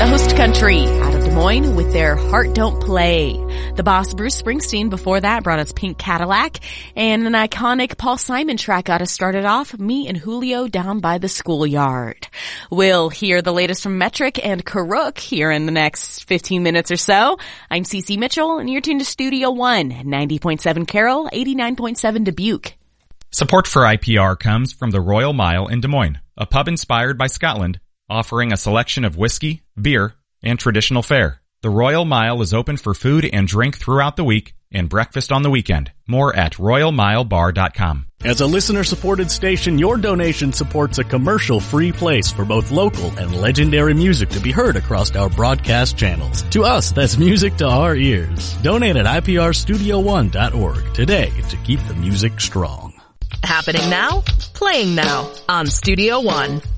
the host country out of Des Moines with their Heart Don't Play. The boss Bruce Springsteen before that brought us Pink Cadillac, and an iconic Paul Simon track got us started off, Me and Julio Down by the Schoolyard. We'll hear the latest from Metric and Karuk here in the next 15 minutes or so. I'm Cece Mitchell, and you're tuned to Studio One, 90.7 Carroll, 89.7 Dubuque. Support for IPR comes from the Royal Mile in Des Moines, a pub inspired by Scotland, offering a selection of whiskey, beer, and traditional fare. The Royal Mile is open for food and drink throughout the week and breakfast on the weekend. More at royalmilebar.com. As a listener-supported station, your donation supports a commercial-free place for both local and legendary music to be heard across our broadcast channels. To us, that's music to our ears. Donate at iprstudio1.org today to keep the music strong. Happening now, playing now on Studio One.